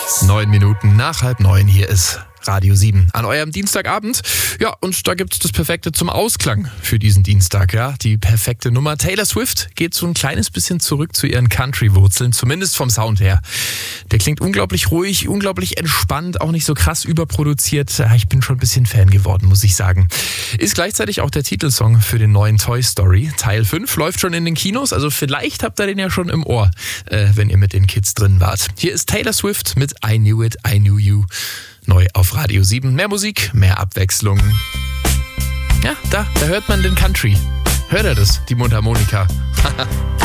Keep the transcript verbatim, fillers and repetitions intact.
Neun Minuten nach halb neun, hier ist Radio sieben an eurem Dienstagabend. Ja, und da gibt's das Perfekte zum Ausklang für diesen Dienstag, ja. Die perfekte Nummer. Taylor Swift geht so ein kleines bisschen zurück zu ihren Country-Wurzeln, zumindest vom Sound her. Der klingt unglaublich ruhig, unglaublich entspannt, auch nicht so krass überproduziert. Ich bin schon ein bisschen Fan geworden, muss ich sagen. Ist gleichzeitig auch der Titelsong für den neuen Toy Story. Teil fünf läuft schon in den Kinos, also vielleicht habt ihr den ja schon im Ohr, äh, wenn ihr mit den Kids drin wart. Hier ist Taylor Swift mit I Knew It, I Knew You. Neu auf Radio sieben. Mehr Musik, mehr Abwechslung. Ja, da, da hört man den Country. Hört ihr das, die Mundharmonika?